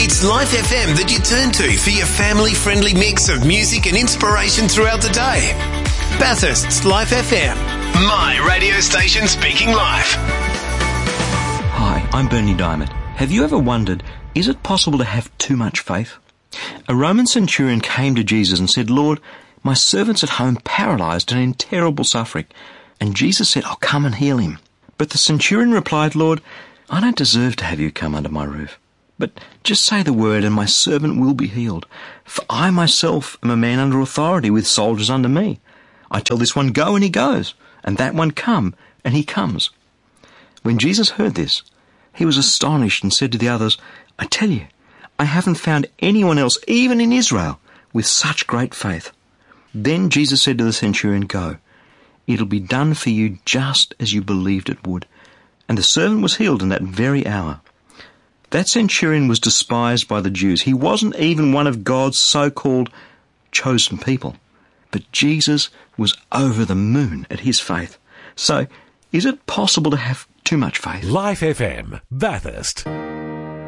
It's Life FM that you turn to for your family-friendly mix of music and inspiration throughout the day. Bathurst's Life FM. My radio station speaking life. Hi, I'm Bernie Diamond. Have you ever wondered, is it possible to have too much faith? A Roman centurion came to Jesus and said, Lord, my servant's at home paralysed and in terrible suffering. And Jesus said, I'll come and heal him. But the centurion replied, Lord, I don't deserve to have you come under my roof. But just say the word and my servant will be healed. For I myself am a man under authority with soldiers under me. I tell this one, go, and he goes, and that one, come, and he comes. When Jesus heard this, he was astonished and said to the others, I tell you, I haven't found anyone else, even in Israel, with such great faith. Then Jesus said to the centurion, go. It'll be done for you just as you believed it would. And the servant was healed in that very hour. That centurion was despised by the Jews. He wasn't even one of God's so-called chosen people. But Jesus was over the moon at his faith. So, is it possible to have too much faith? Life FM, Bathurst.